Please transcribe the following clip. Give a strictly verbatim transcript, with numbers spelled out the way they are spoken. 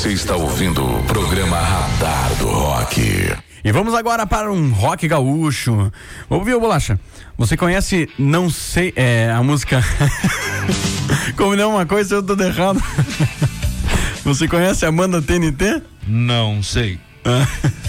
Você está ouvindo o programa Radar do Rock. E vamos agora para um rock gaúcho. Ouviu, Bolacha? Você conhece, não sei, é, a música... Como não é uma coisa, eu tô errado. Você conhece a banda T N T? Não sei.